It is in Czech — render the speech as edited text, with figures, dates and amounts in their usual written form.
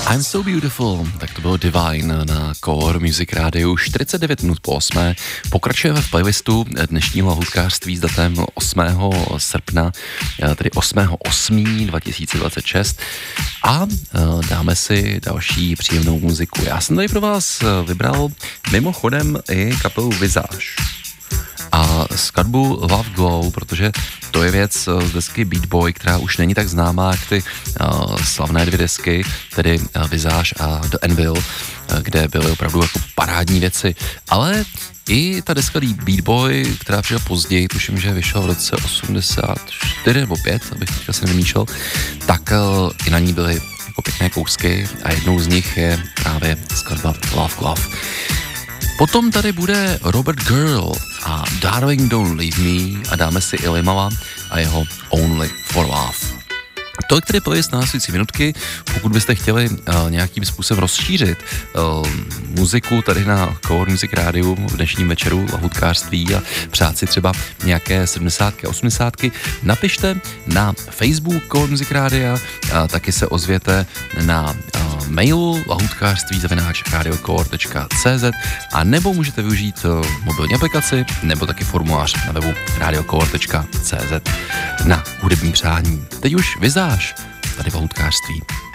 I'm So Beautiful, tak to bylo Divine na Core Music Radio, 49 minut po 8. Pokračujeme v playlistu dnešního lahůdkářství s datem 8. srpna, tedy 8.8.2026 a dáme si další příjemnou muziku. Já jsem tady pro vás vybral mimochodem i kapelu Visage a skladbu Love Glow, protože to je věc z desky Beat Boy, která už není tak známá jak ty slavné dvě desky, tedy Visage a The Anvil, kde byly opravdu jako parádní věci, ale i ta deska Beat Boy, která přišla později, tuším, že vyšla v roce 84 nebo 5, abych teďka se nevymýšlel, tak i na ní byly jako pěkné kousky a jednou z nich je právě skladba Love Glove. Potom tady bude Robert Girl a Darling Don't Leave Me a dáme si i Limala a jeho Only for Love. Tolik tedy playlist následující minutky. Pokud byste chtěli nějakým způsobem rozšířit muziku tady na Core Music Radio v dnešním večeru lahůdkářství a přát si třeba nějaké 70, 80, napište na Facebook Core Music Radio, taky se ozvěte na mailu lahůdkářství@radiocore.cz a nebo můžete využít mobilní aplikaci nebo taky formulář na webu radiocore.cz na hudební přání. Teď už Visage tady v lahůdkářství.